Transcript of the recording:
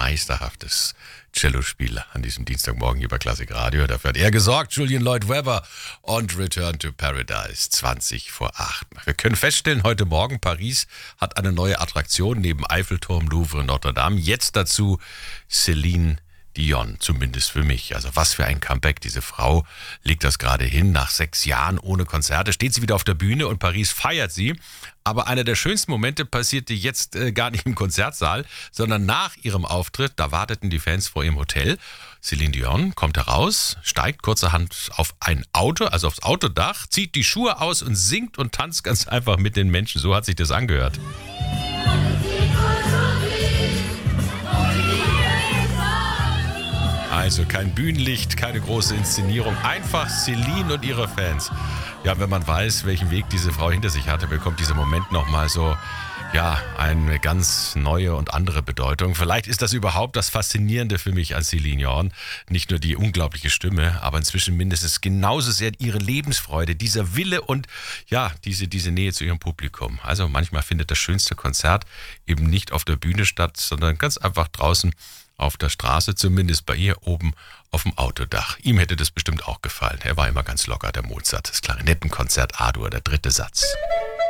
meisterhaftes Cellospiel an diesem Dienstagmorgen hier bei Klassik Radio. Dafür hat er gesorgt, Julian Lloyd Webber und Return to Paradise 20 vor 8. Wir können feststellen, heute Morgen Paris hat eine neue Attraktion neben Eiffelturm, Louvre, Notre Dame. Jetzt dazu Céline Dion, zumindest für mich. Also was für ein Comeback. Diese Frau legt das gerade hin. Nach 6 Jahren ohne Konzerte steht sie wieder auf der Bühne und Paris feiert sie. Aber einer der schönsten Momente passierte jetzt gar nicht im Konzertsaal, sondern nach ihrem Auftritt. Da warteten die Fans vor ihrem Hotel. Céline Dion kommt heraus, steigt kurzerhand auf ein Auto, also aufs Autodach, zieht die Schuhe aus und singt und tanzt ganz einfach mit den Menschen. So hat sich das angehört. Also kein Bühnenlicht, keine große Inszenierung, einfach Céline und ihre Fans. Ja, wenn man weiß, welchen Weg diese Frau hinter sich hatte, bekommt dieser Moment nochmal so, ja, eine ganz neue und andere Bedeutung. Vielleicht ist das überhaupt das Faszinierende für mich an Céline Dion. Nicht nur die unglaubliche Stimme, aber inzwischen mindestens genauso sehr ihre Lebensfreude, dieser Wille und ja, diese Nähe zu ihrem Publikum. Also manchmal findet das schönste Konzert eben nicht auf der Bühne statt, sondern ganz einfach draußen auf der Straße, zumindest bei ihr oben auf dem Autodach. Ihm hätte das bestimmt auch gefallen. Er war immer ganz locker, der Mozart. Das Klarinettenkonzert A-Dur, der 3. Satz.